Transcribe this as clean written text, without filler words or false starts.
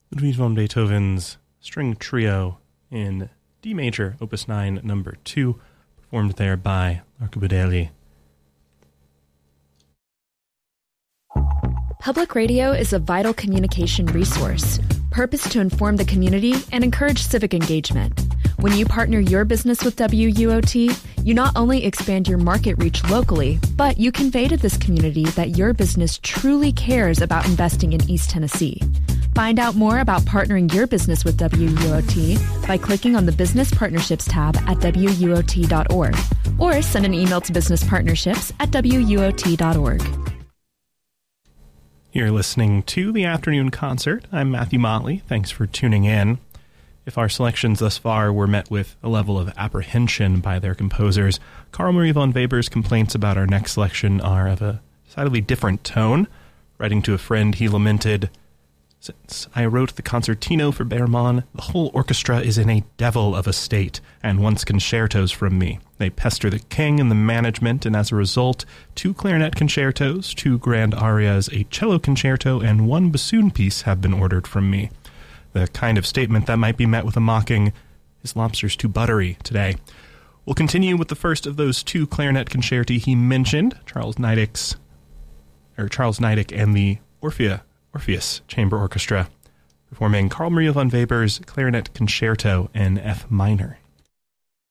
Ludwig van Beethoven's String Trio in D major, Opus 9, number 2, performed there by Arcubadeli. Public radio is a vital communication resource, purposed to inform the community and encourage civic engagement. When you partner your business with WUOT, you not only expand your market reach locally, but you convey to this community that your business truly cares about investing in East Tennessee. Find out more about partnering your business with WUOT by clicking on the Business Partnerships tab at WUOT.org or send an email to businesspartnerships@WUOT.org. You're listening to The Afternoon Concert. I'm Matthew Motley. Thanks for tuning in. If our selections thus far were met with a level of apprehension by their composers, Carl Marie von Weber's complaints about our next selection are of a decidedly different tone. Writing to a friend, he lamented, "Since I wrote the concertino for Berman, the whole orchestra is in a devil of a state and wants concertos from me. They pester the king and the management, and as a result, 2 clarinet concertos, 2 grand arias, a cello concerto, and 1 bassoon piece have been ordered from me." The kind of statement that might be met with a mocking, "His lobster's too buttery" today. We'll continue with the first of those 2 clarinet concerti he mentioned, Charles Niedich and the Orpheus Chamber Orchestra, performing Carl Maria von Weber's Clarinet Concerto in F minor.